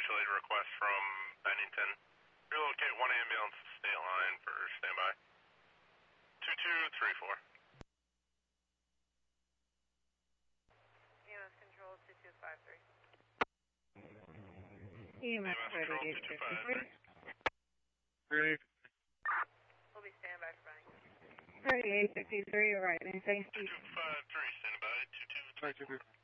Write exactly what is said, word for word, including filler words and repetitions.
initiate a request from Bennington. Relocate one ambulance to state line for standby. two two three four. E M S control two two five three. E M S thirty-eight fifty-three. thirty-eight. We'll be standby for Bennington. thirty-eight fifty-three, right, anything? two two five three, standby, two two three four.